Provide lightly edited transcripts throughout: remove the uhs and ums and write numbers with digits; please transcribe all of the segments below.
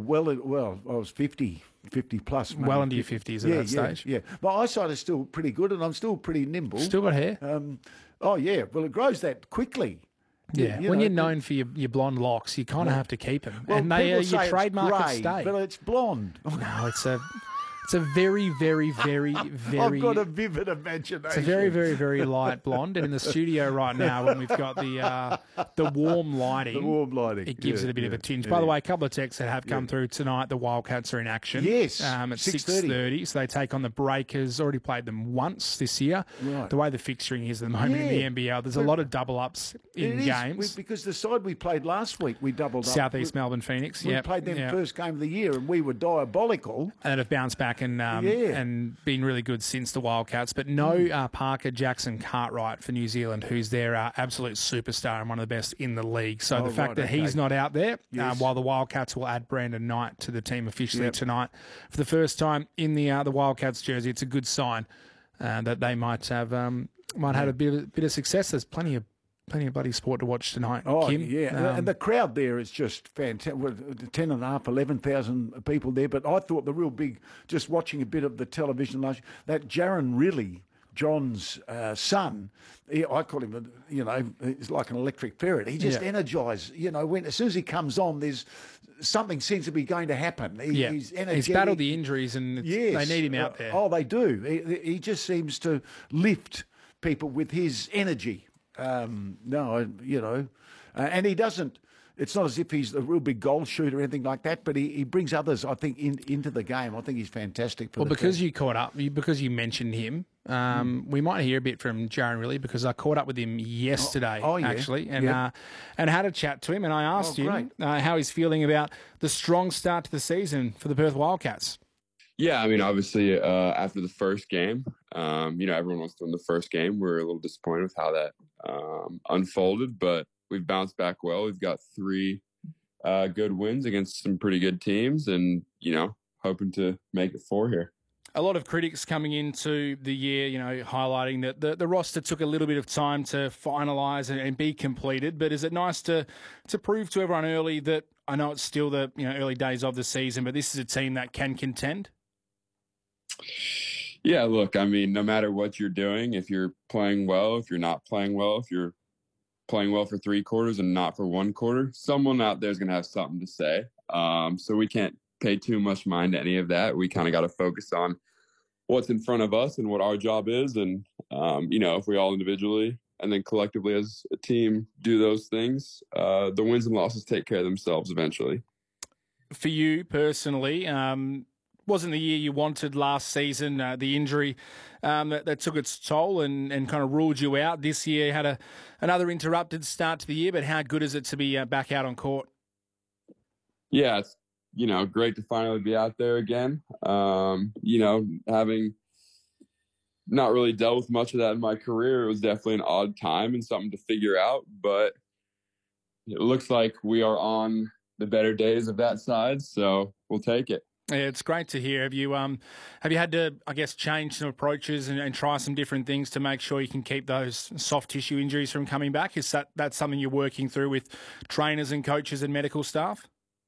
well, I was 50 plus. Maybe. Well into your 50s at that stage. Yeah. My eyesight is still pretty good, and I'm still pretty nimble. Still got hair? Oh, yeah. Well, it grows that quickly. Yeah, when you're known for your blonde locks, you kind of have to keep them. Well, and they are people say your trademark it's at grey, stay. but it's blonde. No, it's a very, very, very, very... I've got a vivid imagination. It's a very, very, very light blonde. And in the studio right now, when we've got the warm lighting, it gives it a bit of a tinge. By the way, a couple of texts that have come through tonight. The Wildcats are in action. Yes, at 6:30. So they take on the Breakers. Already played them once this year. Right. The way the fixturing is at the moment in the NBL, there's a lot of double-ups in games. Because the side we played last week, we doubled up. Southeast Melbourne Phoenix. We played them first game of the year, and we were diabolical. And have bounced back and been really good since the Wildcats. But no Parker Jackson Cartwright for New Zealand, who's their absolute superstar and one of the best in the league. So the fact that he's not out there, while the Wildcats will add Brandon Knight to the team officially tonight for the first time in the Wildcats jersey, it's a good sign that they might have a bit of success. There's plenty of bloody sport to watch tonight, Kim. Yeah, and the crowd there is just fantastic. 10,500, 11,000 people there. But I thought the real big, just watching a bit of the television last, that Jaron Riley, John's son, I call him, he's like an electric ferret. He just energised, as soon as he comes on, there's something seems to be going to happen. He's energetic. He's battled the injuries and they need him out there. Oh, they do. He just seems to lift people with his energy. And he doesn't. It's not as if he's a real big goal shooter or anything like that, but he brings others, I think, into the game. I think he's fantastic for the because team. you caught up, because you mentioned him, we might hear a bit from Jaron Riley because I caught up with him yesterday, actually, and had a chat to him, and I asked him how he's feeling about the strong start to the season for the Perth Wildcats. Yeah, I mean, obviously, after the first game, everyone wants to win the first game. We're a little disappointed with how that unfolded, but we've bounced back well. We've got 3 good wins against some pretty good teams and, hoping to make it 4 here. A lot of critics coming into the year, highlighting that the roster took a little bit of time to finalise and be completed. But is it nice to prove to everyone early that, I know it's still the early days of the season, but this is a team that can contend? Yeah, look, I mean, no matter what you're doing, if you're playing well, if you're not playing well, if you're playing well for 3 quarters and not for 1 quarter, someone out there is going to have something to say. So we can't pay too much mind to any of that. We kind of got to focus on what's in front of us and what our job is. And, if we all individually and then collectively as a team do those things, the wins and losses take care of themselves eventually. For you personally, wasn't the year you wanted last season, the injury that took its toll and kind of ruled you out. This year had another interrupted start to the year, but how good is it to be back out on court? Yeah, it's, great to finally be out there again. Having not really dealt with much of that in my career, it was definitely an odd time and something to figure out, but it looks like we are on the better days of that side, so we'll take it. Yeah, it's great to hear. Have you had to, I guess, change some approaches and try some different things to make sure you can keep those soft tissue injuries from coming back? Is that something you're working through with trainers and coaches and medical staff?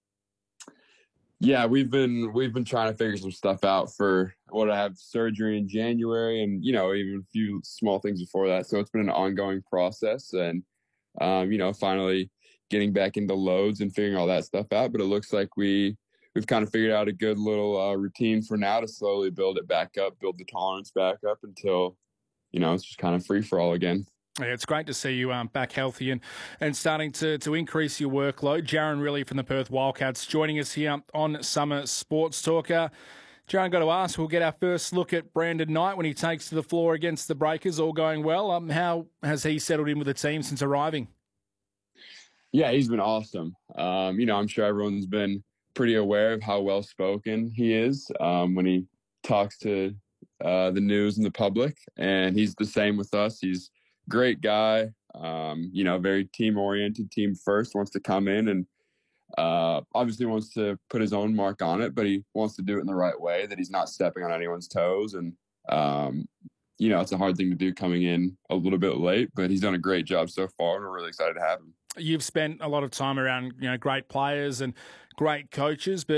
Yeah, we've been trying to figure some stuff out for what I have surgery in January and, even a few small things before that. So it's been an ongoing process and, finally getting back into loads and figuring all that stuff out. But it looks like we've kind of figured out a good little routine for now to slowly build it back up, build the tolerance back up until, it's just kind of free for all again. Yeah, it's great to see you back healthy and starting to increase your workload. Jaron Riley from the Perth Wildcats joining us here on Summer Sports Talker. Jaron, got to ask, we'll get our first look at Brandon Knight when he takes to the floor against the Breakers, all going well. How has he settled in with the team since arriving? Yeah, he's been awesome. I'm sure everyone's been pretty aware of how well-spoken he is when he talks to the news and the public, and he's the same with us. He's a great guy, very team-oriented, team first, wants to come in and obviously wants to put his own mark on it, but he wants to do it in the right way, that he's not stepping on anyone's toes. And, it's a hard thing to do coming in a little bit late, but he's done a great job so far, and we're really excited to have him. You've spent a lot of time around, great players and great coaches, but